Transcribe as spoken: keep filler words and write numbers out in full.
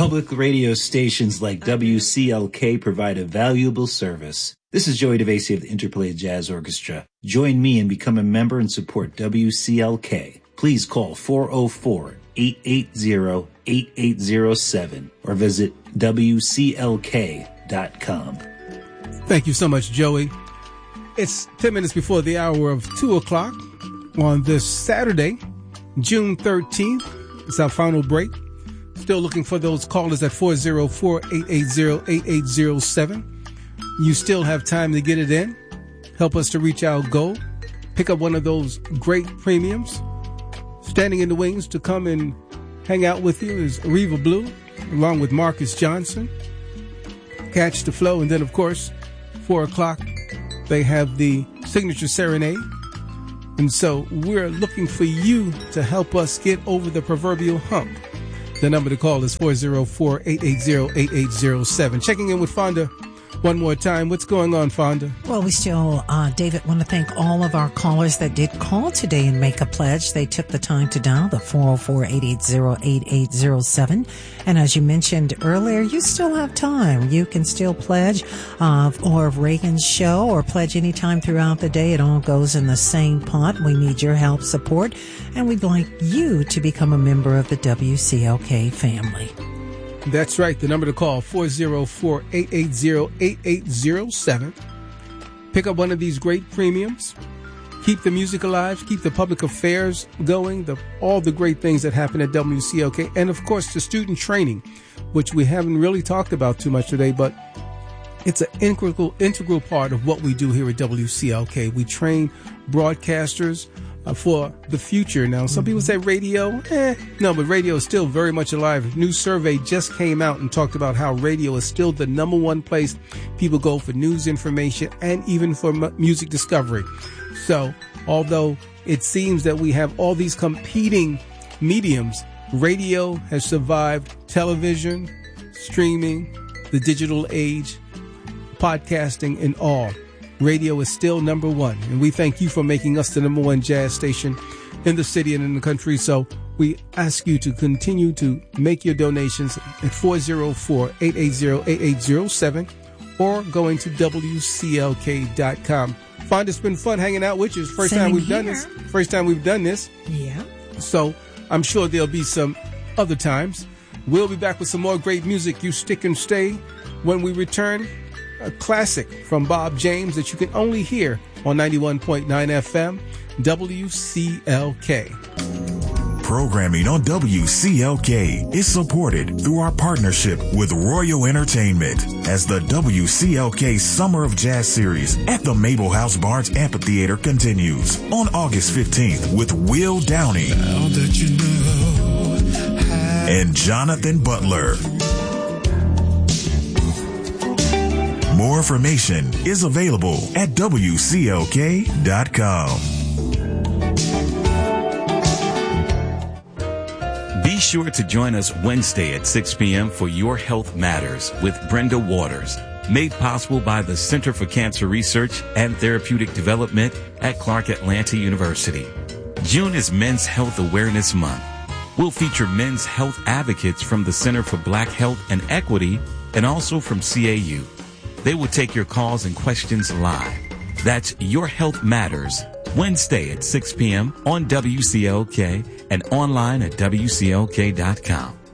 Public radio stations like W C L K provide a valuable service. This is Joey DeVacy of the Interplay Jazz Orchestra. Join me and become a member and support W C L K. Please call four oh four, eight eight zero, eight eight zero seven or visit W C L K dot com. Thank you so much, Joey. It's ten minutes before the hour of two o'clock on this Saturday, June thirteenth. It's our final break. Still looking for those callers at four oh four, eight eight zero, eight eight zero seven. You still have time to get it in. Help us to reach our goal. Pick up one of those great premiums. Standing in the wings to come and hang out with you is Reva Blue, along with Marcus Johnson. Catch the Flow. And then, of course, four o'clock, they have the Signature Serenade. And so we're looking for you to help us get over the proverbial hump. The number to call is four oh four, eight eight zero, eight eight zero seven. Checking in with Fonda one more time. What's going on, Fonda? Well, we still, uh, David, want to thank all of our callers that did call today and make a pledge. They took the time to dial the four oh four, eight eight zero, eight eight zero seven. And as you mentioned earlier, you still have time. You can still pledge uh, or Reagan's show or pledge anytime throughout the day. It all goes in the same pot. We need your help, support, and we'd like you to become a member of the W C L K family. That's right. The number to call, four oh four, eight eight zero, eight eight zero seven. Pick up one of these great premiums. Keep the music alive. Keep the public affairs going. The, all the great things that happen at W C L K. And, of course, the student training, which we haven't really talked about too much today, but it's an integral, integral part of what we do here at W C L K. We train broadcasters Uh, for the future. Now, some people say radio, eh, no, but radio is still very much alive. A new survey just came out and talked about how radio is still the number one place people go for news information and even for m- music discovery. So, although it seems that we have all these competing mediums, radio has survived television, streaming, the digital age, podcasting, and all. Radio is still number one, and we thank you for making us the number one jazz station in the city and in the country. So we ask you to continue to make your donations at four oh four, eight eight zero, eight eight zero seven or going to W C L K dot com. Find it's been fun hanging out with you. It's the first Same time we've here. done this. First time we've done this. Yeah. So I'm sure there'll be some other times. We'll be back with some more great music. You stick and stay. When we return, a classic from Bob James that you can only hear on ninety-one point nine F M, W C L K. Programming on W C L K is supported through our partnership with Royal Entertainment as the W C L K Summer of Jazz Series at the Mabel House Barnes Amphitheater continues on August fifteenth with Will Downing Now that you know how and Jonathan Butler. More information is available at W C L K dot com. Be sure to join us Wednesday at six p.m. for Your Health Matters with Brenda Waters, made possible by the Center for Cancer Research and Therapeutic Development at Clark Atlanta University. June is Men's Health Awareness Month. We'll feature men's health advocates from the Center for Black Health and Equity and also from C A U. They will take your calls and questions live. That's Your Health Matters, Wednesday at six p.m. on W C L K and online at W C L K dot com.